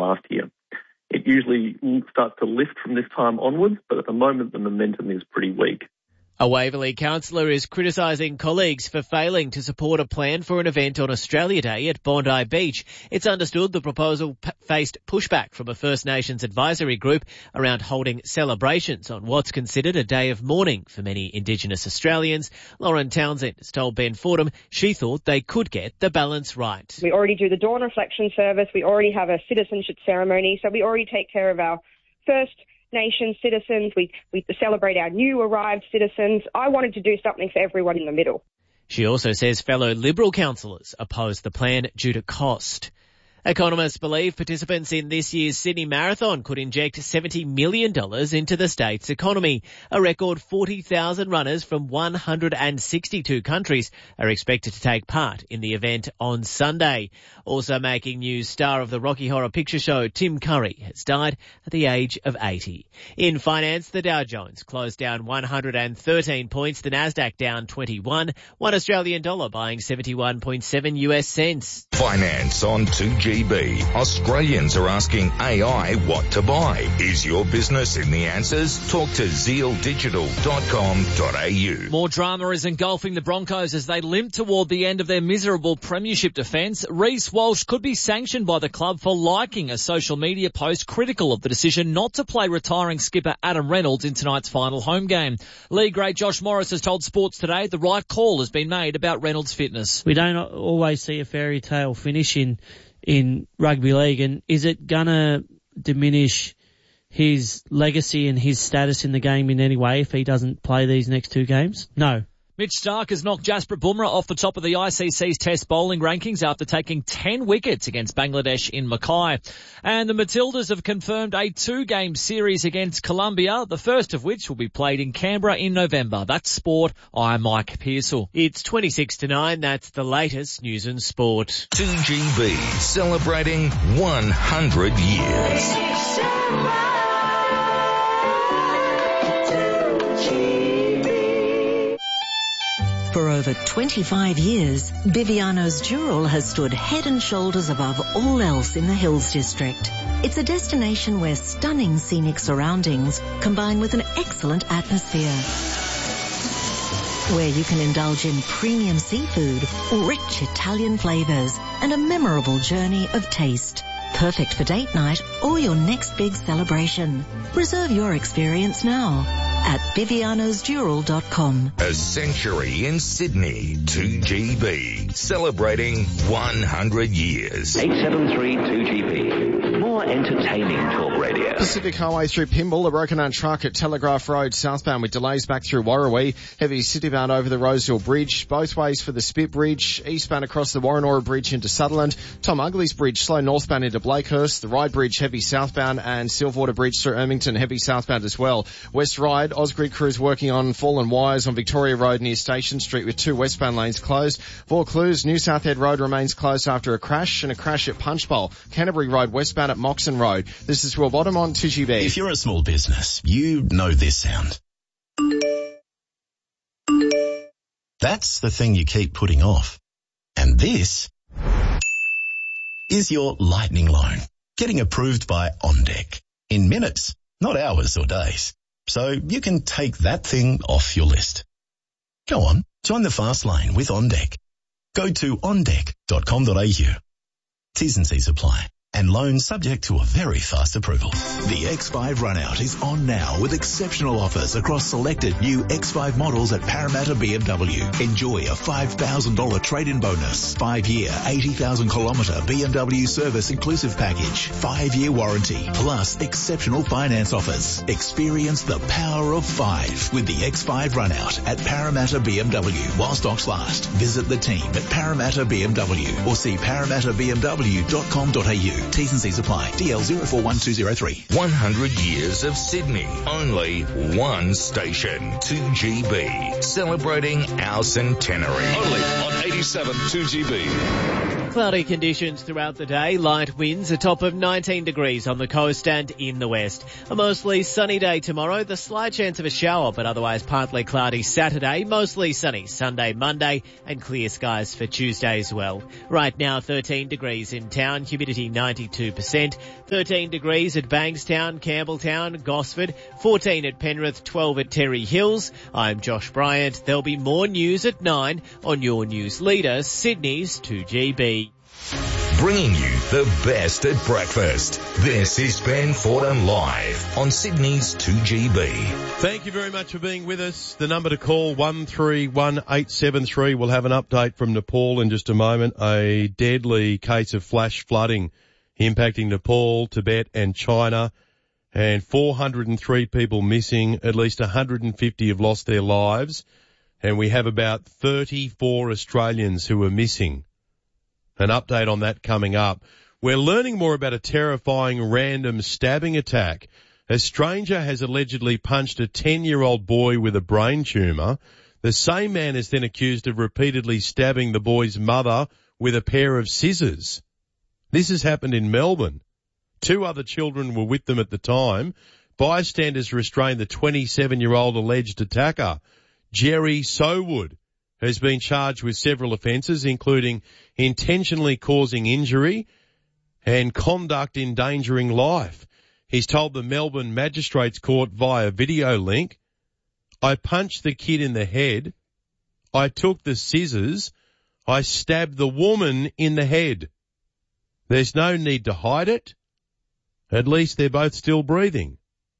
last year. It usually starts to lift from this time onwards, but at the moment the momentum is pretty weak. A Waverley councillor is criticising colleagues for failing to support a plan for an event on Australia Day at Bondi Beach. It's understood the proposal faced pushback from a First Nations advisory group around holding celebrations on what's considered a day of mourning for many Indigenous Australians. Lauren Townsend has told Ben Fordham she thought they could get the balance right. We already do the dawn reflection service. We already have a citizenship ceremony, so we already take care of our First Nation citizens. We celebrate our new arrived citizens. I wanted to do something for everyone in the middle. She also says fellow Liberal councillors oppose the plan due to cost. Economists believe participants in this year's Sydney Marathon could inject $70 million into the state's economy. A record 40,000 runners from 162 countries are expected to take part in the event on Sunday. Also making news, star of the Rocky Horror Picture Show, Tim Curry, has died at the age of 80. In finance, the Dow Jones closed down 113 points, the Nasdaq down 21, $1 Australian dollar buying 71.7 US cents. Finance on 2GB. Australians are asking AI what to buy. Is your business in the answers? Talk to zealdigital.com.au. More drama is engulfing the Broncos as they limp toward the end of their miserable premiership defence. Reece Walsh could be sanctioned by the club for liking a social media post critical of the decision not to play retiring skipper Adam Reynolds in tonight's final home game. League great Josh Morris has told Sports Today the right call has been made about Reynolds' fitness. We don't always see a fairy tale finish in rugby league, and is it gonna diminish his legacy and his status in the game in any way if he doesn't play these next two games? No. Mitch Starc has knocked Jasprit Bumrah off the top of the ICC's Test bowling rankings after taking 10 wickets against Bangladesh in Mackay. And the Matildas have confirmed a 2-game series against Colombia, the first of which will be played in Canberra in November. That's sport. I'm Mike Pearsall. It's 26-9. That's the latest news and sport. 2GB, celebrating 100 years. For over 25 years, Biviano's Dural has stood head and shoulders above all else in the Hills District. It's a destination where stunning scenic surroundings combine with an excellent atmosphere, where you can indulge in premium seafood, rich Italian flavours, and a memorable journey of taste. Perfect for date night or your next big celebration. Reserve your experience now at vivianosdural.com. A century in Sydney, 2GB, celebrating 100 years. 873 2GB. More entertaining talk radio. Pacific Highway through Pymble, a broken-down truck at Telegraph Road southbound with delays back through Warrawee. Heavy citybound over the Roseville Bridge. Both ways for the Spit Bridge. Eastbound across the Warrenora Bridge into Sutherland. Tom Ugley's Bridge slow northbound into Blakehurst. The Ryde Bridge heavy southbound and Silverwater Bridge through Ermington heavy southbound as well. West Ryde, Ausgrid crews working on fallen wires on Victoria Road near Station Street with 2 westbound lanes closed. Vaucluse, New South Head Road remains closed after a crash and a crash at Punchbowl. Canterbury Road westbound at Moxon Road. This is Will Bottom on 2GB. If you're a small business, you know this sound. That's the thing you keep putting off. And this is your lightning loan, getting approved by OnDeck in minutes, not hours or days. So you can take that thing off your list. Go on, join the fast lane with OnDeck. Go to ondeck.com.au. T's and C's apply. And loans subject to a very fast approval. The X5 run-out is on now with exceptional offers across selected new X5 models at Parramatta BMW. Enjoy a $5,000 trade-in bonus, 5-year, 80,000-kilometre BMW service inclusive package, 5-year warranty, plus exceptional finance offers. Experience the power of 5 with the X5 run-out at Parramatta BMW while stocks last. Visit the team at Parramatta BMW or see parramattabmw.com.au. T's and C's apply. DL 041203. 100 years of Sydney. Only one station. 2GB. Celebrating our centenary. Only on 87 2GB. Cloudy conditions throughout the day, light winds, a top of 19 degrees on the coast and in the west. A mostly sunny day tomorrow, the slight chance of a shower, but otherwise partly cloudy Saturday, mostly sunny Sunday, Monday, and clear skies for Tuesday as well. Right now, 13 degrees in town, humidity 92%, 13 degrees at Bankstown, Campbelltown, Gosford, 14 at Penrith, 12 at Terry Hills. I'm Josh Bryant. There'll be more news at 9 on your news leader, Sydney's 2GB. Bringing you the best at breakfast. This is Ben Fordham Live on Sydney's 2GB. Thank you very much for being with us. The number to call, 131873. We'll have an update from Nepal in just a moment. A deadly case of flash flooding impacting Nepal, Tibet and China. And 403 people missing. At least 150 have lost their lives. And we have about 34 Australians who are missing. An update on that coming up. We're learning more about a terrifying random stabbing attack. A stranger has allegedly punched a 10-year-old boy with a brain tumour. The same man is then accused of repeatedly stabbing the boy's mother with a pair of scissors. This has happened in Melbourne. 2 other children were with them at the time. Bystanders restrained the 27-year-old alleged attacker. Jerry Sowood has been charged with several offences, including intentionally causing injury and conduct endangering life. He's told the Melbourne Magistrates Court via video link, I punched the kid in the head, I took the scissors, I stabbed the woman in the head. There's no need to hide it. At least they're both still breathing.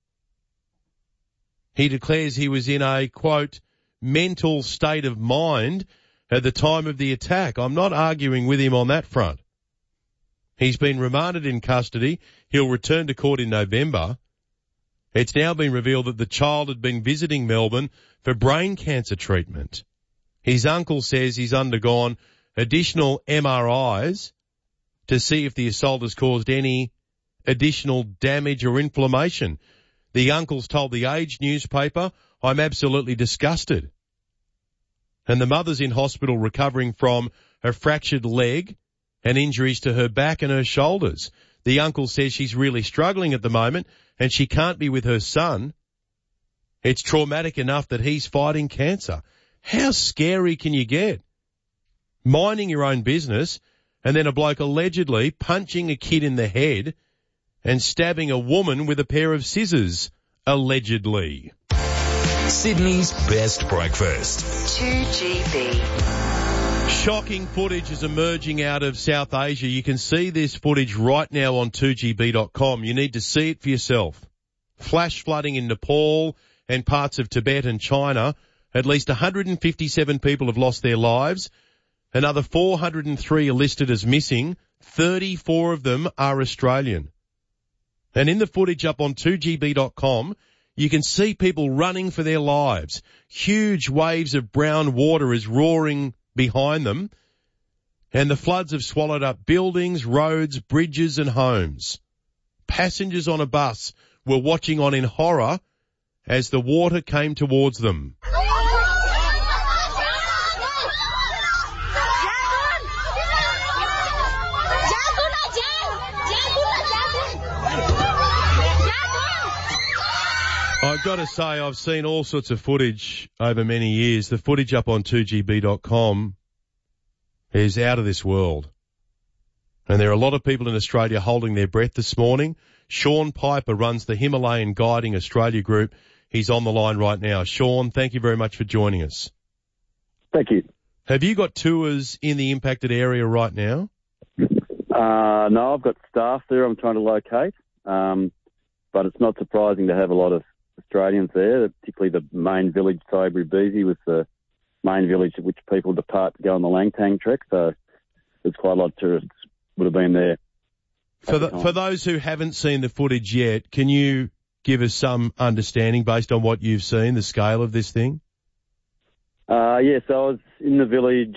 He declares he was in a, quote, mental state of mind at the time of the attack. I'm not arguing with him on that front. He's been remanded in custody. He'll return to court in November. It's now been revealed that the child had been visiting Melbourne for brain cancer treatment. His uncle says he's undergone additional MRIs to see if the assault has caused any additional damage or inflammation. The uncle's told the Age newspaper, I'm absolutely disgusted. And the mother's in hospital recovering from a fractured leg and injuries to her back and her shoulders. The uncle says she's really struggling at the moment and she can't be with her son. It's traumatic enough that he's fighting cancer. How scary can you get? Minding your own business and then a bloke allegedly punching a kid in the head and stabbing a woman with a pair of scissors, allegedly. Sydney's best breakfast. 2GB. Shocking footage is emerging out of South Asia. You can see this footage right now on 2GB.com. You need to see it for yourself. Flash flooding in Nepal and parts of Tibet and China. At least 157 people have lost their lives. Another 403 are listed as missing. 34 of them are Australian. And in the footage up on 2GB.com, you can see people running for their lives. Huge waves of brown water is roaring behind them, and the floods have swallowed up buildings, roads, bridges and homes. Passengers on a bus were watching on in horror as the water came towards them. I've got to say, I've seen all sorts of footage over many years. The footage up on 2GB.com is out of this world. And there are a lot of people in Australia holding their breath this morning. Sean Piper runs the Himalayan Guiding Australia group. He's on the line right now. Sean, thank you very much for joining us. Thank you. Have you got tours in the impacted area right now? No, I've got staff there I'm trying to locate. But it's not surprising to have a lot of Australians there, particularly the main village, Saibury Beezy, was the main village at which people depart to go on the Langtang trek. So there's quite a lot of tourists would have been there. For those who haven't seen the footage yet, can you give us some understanding based on what you've seen, the scale of this thing? Yes, I was in the village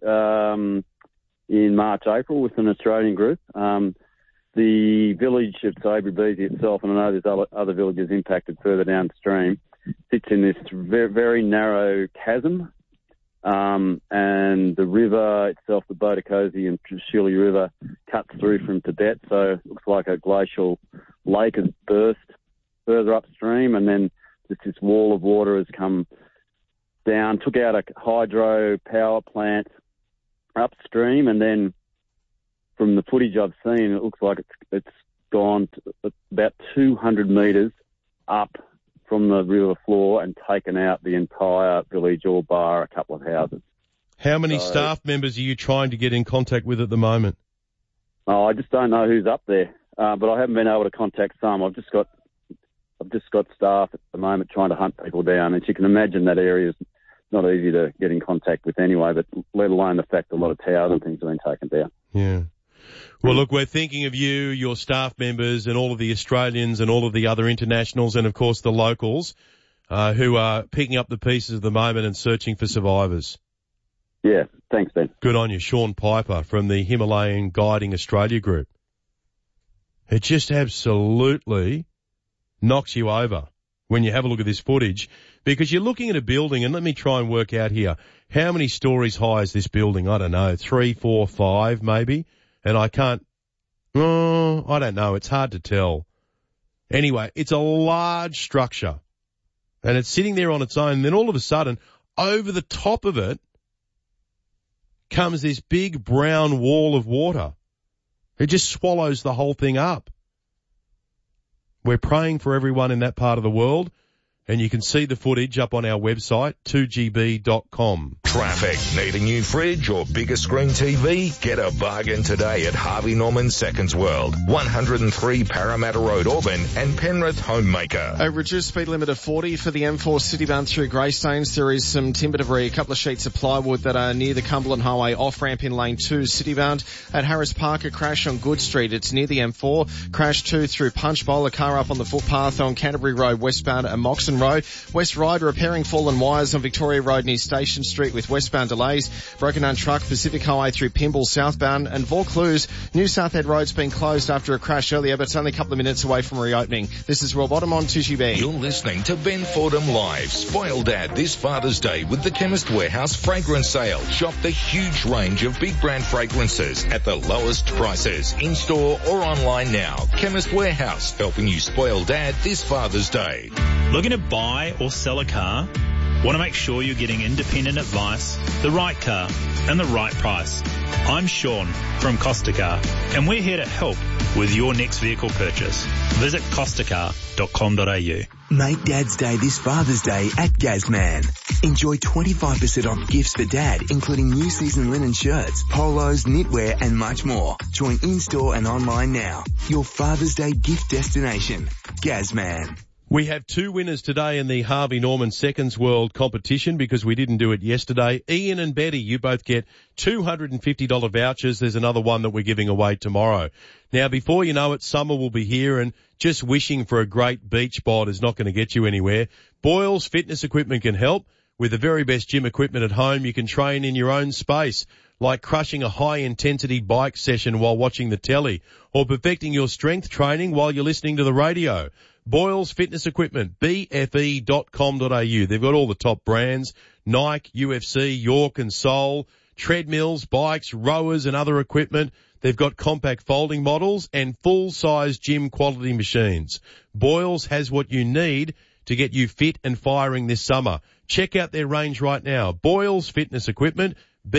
in March, April with an Australian group. The village of Saibury Beezy itself, and I know there's other villages impacted further downstream, sits in this very, very narrow chasm and the river itself, the Bodakosi and Trishuli River, cuts through from Tibet, so it looks like a glacial lake has burst further upstream, and then just this wall of water has come down, took out a hydro power plant upstream, and then from the footage I've seen, it looks like it's gone to about 200 metres up from the river floor and taken out the entire village, all bar a couple of houses. How many staff members are you trying to get in contact with at the moment? Oh, I just don't know who's up there, but I haven't been able to contact some. I've just got staff at the moment trying to hunt people down, and you can imagine that area is not easy to get in contact with anyway, but let alone the fact that a lot of towers and things have been taken down. Yeah. Well, look, we're thinking of you, your staff members, and all of the Australians and all of the other internationals and, of course, the locals who are picking up the pieces at the moment and searching for survivors. Yeah, thanks, Ben. Good on you. Sean Piper from the Himalayan Guiding Australia Group. It just absolutely knocks you over when you have a look at this footage, because you're looking at a building, and let me try and work out here. How many stories high is this building? I don't know, 3, 4, 5 maybe? And I don't know. It's hard to tell. Anyway, it's a large structure, and it's sitting there on its own. And then all of a sudden, over the top of it comes this big brown wall of water. It just swallows the whole thing up. We're praying for everyone in that part of the world, and you can see the footage up on our website, 2gb.com. Traffic. Need a new fridge or bigger screen TV? Get a bargain today at Harvey Norman Seconds World, 103 Parramatta Road, Auburn, and Penrith Homemaker. A reduced speed limit of 40 for the M4 Citybound through Greystanes. There is some timber debris, a couple of sheets of plywood that are near the Cumberland Highway off-ramp in lane 2 Citybound. At Harris Park, a crash on Good Street. It's near the M4. Crash 2 through Punchbowl, a car up on the footpath on Canterbury Road westbound at Moxon Road. West Ryde repairing fallen wires on Victoria Road near Station Street with westbound delays. Broken down truck Pacific Highway through Pymble southbound, and Vaucluse, New Southhead Road's been closed after a crash earlier, but it's only a couple of minutes away from reopening. This is Rob Bottom on 2GB. You're listening to Ben Fordham Live. Spoil Dad this Father's Day with the Chemist Warehouse fragrance sale. Shop the huge range of big brand fragrances at the lowest prices, in-store or online now. Chemist Warehouse, helping you spoil Dad this Father's Day. Looking to buy or sell a car? Want to make sure you're getting independent advice, the right car, and the right price. I'm Sean from Costa Car, and we're here to help with your next vehicle purchase. Visit costacar.com.au. Make Dad's Day this Father's Day at Gazman. Enjoy 25% off gifts for Dad, including new season linen shirts, polos, knitwear, and much more. Join in-store and online now. Your Father's Day gift destination. Gazman. We have 2 winners today in the Harvey Norman Seconds World competition because we didn't do it yesterday. Ian and Betty, you both get $250 vouchers. There's another one that we're giving away tomorrow. Now, before you know it, summer will be here, and just wishing for a great beach bod is not going to get you anywhere. Boyles Fitness Equipment can help. With the very best gym equipment at home, you can train in your own space, like crushing a high-intensity bike session while watching the telly, or perfecting your strength training while you're listening to the radio. Boyles Fitness Equipment, bfe.com.au. They've got all the top brands, Nike, UFC, York and Soul, treadmills, bikes, rowers and other equipment. They've got compact folding models and full-size gym quality machines. Boyles has what you need to get you fit and firing this summer. Check out their range right now. Boyles Fitness Equipment,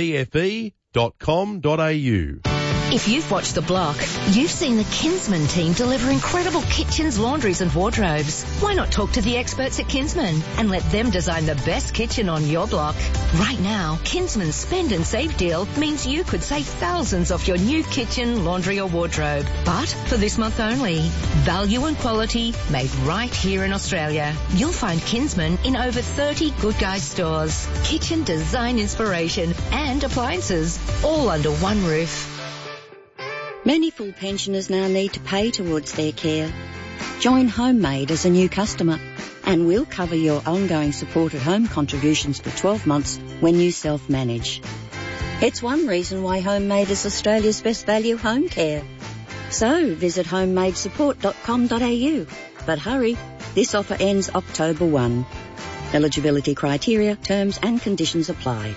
bfe.com.au. If you've watched The Block, you've seen the Kinsman team deliver incredible kitchens, laundries and wardrobes. Why not talk to the experts at Kinsman and let them design the best kitchen on your block? Right now, Kinsman's Spend and Save deal means you could save thousands off your new kitchen, laundry or wardrobe. But for this month only, value and quality made right here in Australia. You'll find Kinsman in over 30 Good Guys stores. Kitchen design inspiration and appliances, all under one roof. Many full pensioners now need to pay towards their care. Join Homemade as a new customer and we'll cover your ongoing support at home contributions for 12 months when you self-manage. It's one reason why Homemade is Australia's best value home care. So visit homemadesupport.com.au. But hurry, this offer ends October 1. Eligibility criteria, terms and conditions apply.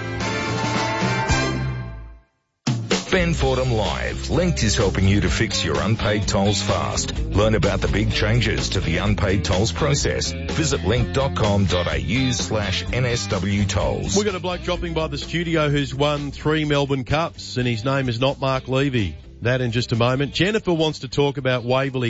Ben Fordham Live. Linked is helping you to fix your unpaid tolls fast. Learn about the big changes to the unpaid tolls process. Visit link.com.au/NSW tolls. We've got a bloke dropping by the studio who's won 3 Melbourne Cups, and his name is not Mark Levy. That in just a moment. Jennifer wants to talk about Waverley